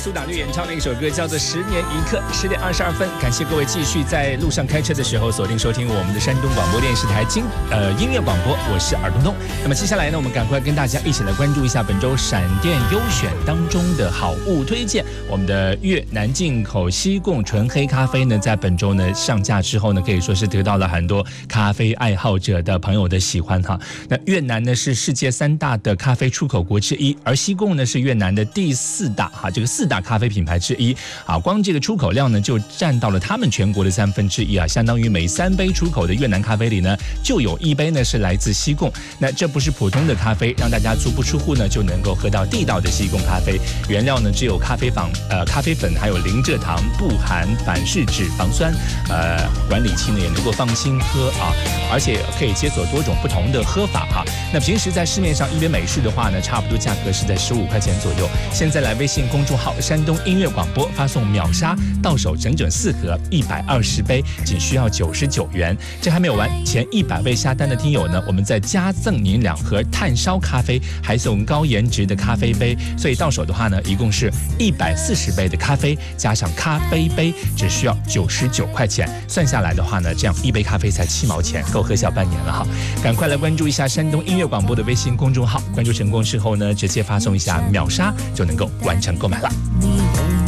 苏打绿演唱的一首歌叫做《10年一刻》，10点22分。感谢各位继续在路上开车的时候锁定收听我们的山东广播电视台音乐广播，我是尔东东。那么接下来呢，我们赶快跟大家一起来关注一下本周闪电优选当中的好物推荐。我们的越南进口西贡纯黑咖啡呢，在本周呢上架之后呢，可以说是得到了很多咖啡爱好者的朋友的喜欢哈。那越南呢是世界3大的咖啡出口国之一，而西贡呢是越南的第4大哈，这个4大咖啡品牌之一啊，光这个出口量呢就占到了他们全国的1/3啊，相当于每3杯出口的越南咖啡里呢就有1杯呢是来自西贡。那这不是普通的咖啡，让大家足不出户呢就能够喝到地道的西贡咖啡。原料呢只有咖啡粉，还有零蔗糖，不含反式脂肪酸，管理期呢也能够放心喝啊，而且可以解锁多种不同的喝法哈。那平时在市面上一杯美式的话呢，差不多价格是在15块钱左右。现在来微信公众号山东音乐广播发送秒杀，到手整整4盒120杯，仅需要99元。这还没有完，前100位下单的听友呢，我们再加赠您2盒炭烧咖啡，还送高颜值的咖啡杯。所以到手的话呢，一共是140杯的咖啡加上咖啡杯，只需要99块钱。算下来的话呢，这样1杯咖啡才7毛钱，够喝小半年了哈。赶快来关注一下山东音乐广播的微信公众号，关注成功之后呢，直接发送一下秒杀就能够完成购买了。